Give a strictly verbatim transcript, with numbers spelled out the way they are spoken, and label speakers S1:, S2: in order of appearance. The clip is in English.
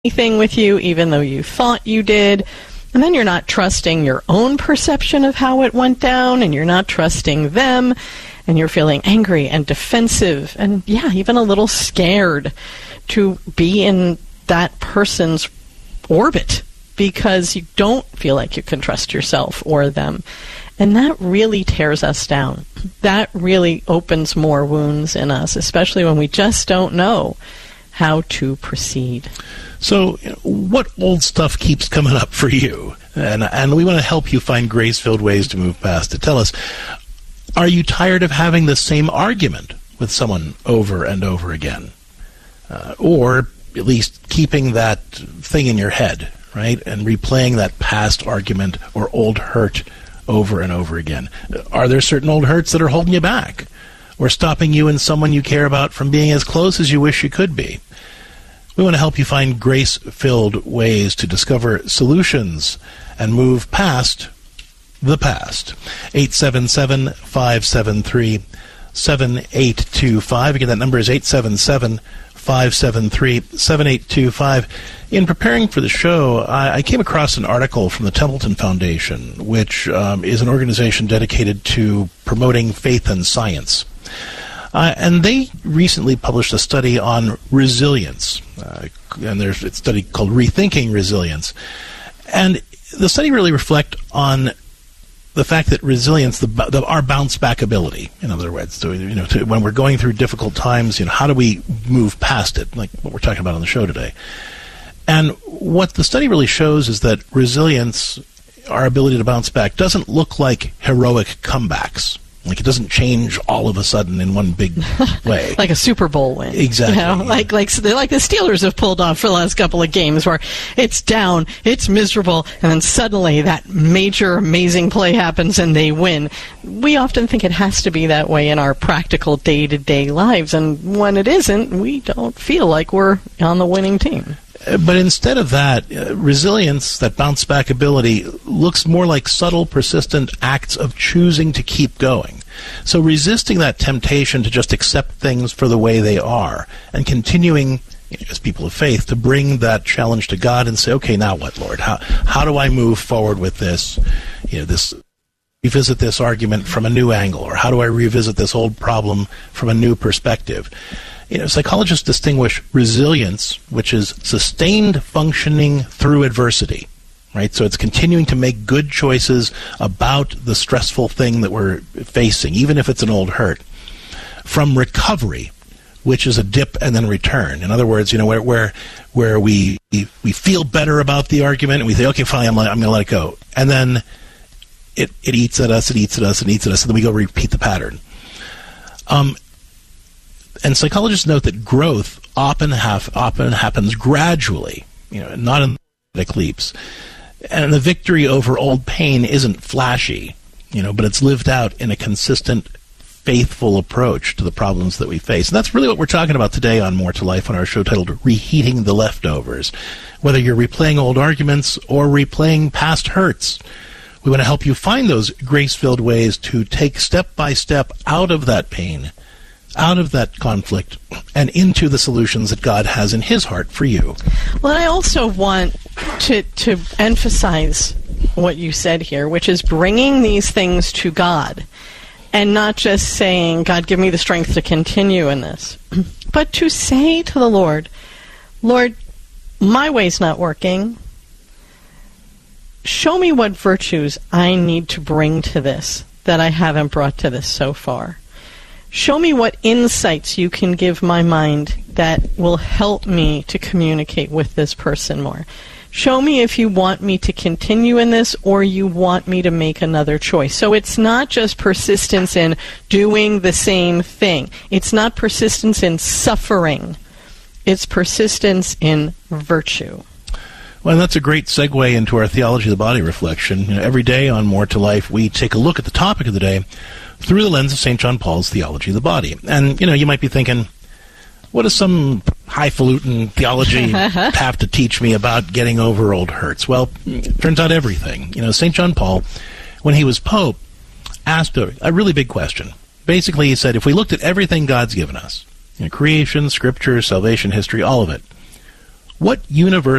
S1: anything with you, even though you thought you did. And then you're not trusting your own perception of how it went down, and you're not trusting them, and you're feeling angry and defensive and, yeah, even a little scared to be in that person's orbit because you don't feel like you can trust yourself or them. And that really tears us down. That really opens more wounds in us, especially when we just don't know how to proceed.
S2: So, what old stuff keeps coming up for you? And, and we want to help you find grace-filled ways to move past it. Tell us, are you tired of having the same argument with someone over and over again? Uh, or at least keeping that thing in your head, right? And replaying that past argument or old hurt over and over again. Are there certain old hurts that are holding you back or stopping you and someone you care about from being as close as you wish you could be? We want to help you find grace-filled ways to discover solutions and move past the past. eight seven seven, five seven three, seven eight two five. Again, that number is eight seven seven, five seven three, seven eight two five. In preparing for the show, I, I came across an article from the Templeton Foundation, which um, is an organization dedicated to promoting faith and science. Uh, and they recently published a study on resilience, uh, and there's a study called Rethinking Resilience. And the study really reflects on the fact that resilience, the, the, our bounce-back ability, in other words, so, you know, to, when we're going through difficult times, you know, how do we move past it, like what we're talking about on the show today. And what the study really shows is that resilience, our ability to bounce back, doesn't look like heroic comebacks. Like, it doesn't change all of a sudden in one big way.
S1: Like a Super Bowl win.
S2: Exactly.
S1: You know?
S2: Yeah.
S1: Like, like, like the Steelers have pulled off for the last couple of games where it's down, it's miserable, and then suddenly that major, amazing play happens and they win. We often think it has to be that way in our practical day-to-day lives, and when it isn't, we don't feel like we're on the winning team.
S2: But instead of that, uh, resilience, that bounce-back ability, looks more like subtle, persistent acts of choosing to keep going. So resisting that temptation to just accept things for the way they are and continuing, you know, as people of faith, to bring that challenge to God and say, okay, now what, Lord? How how do I move forward with this, you know, this, revisit this argument from a new angle? Or how do I revisit this old problem from a new perspective? You know, psychologists distinguish resilience, which is sustained functioning through adversity, right? So it's continuing to make good choices about the stressful thing that we're facing, even if it's an old hurt, from recovery, which is a dip and then return. In other words, you know, where where where we we feel better about the argument and we say, okay, fine, I'm, I'm going to let it go, and then it it eats at us, it eats at us, it eats at us, and then we go repeat the pattern. Um. And psychologists note that growth often, have, often happens gradually, you know, not in leaps. And the victory over old pain isn't flashy, you know, but it's lived out in a consistent, faithful approach to the problems that we face. And that's really what we're talking about today on More to Life on our show titled Reheating the Leftovers. Whether you're replaying old arguments or replaying past hurts, we want to help you find those grace-filled ways to take step by step out of that pain, out of that conflict, and into the solutions that God has in His heart for you.
S1: Well, I also want to to emphasize what you said here, which is bringing these things to God, and not just saying, God, give me the strength to continue in this, but to say to the Lord, Lord, my way's not working. Show me what virtues I need to bring to this that I haven't brought to this so far. Show me what insights you can give my mind that will help me to communicate with this person more. Show me if you want me to continue in this or you want me to make another choice. So it's not just persistence in doing the same thing. It's not persistence in suffering. It's persistence in virtue.
S2: Well, and that's a great segue into our Theology of the Body reflection. You know, every day on More to Life, we take a look at the topic of the day through the lens of Saint John Paul's Theology of the Body. And, you know, you might be thinking, what does some highfalutin theology have to teach me about getting over old hurts? Well, it turns out everything. You know, Saint John Paul, when he was Pope, asked a, a really big question. Basically, he said, if we looked at everything God's given us, you know, creation, scripture, salvation, history, all of it, what universe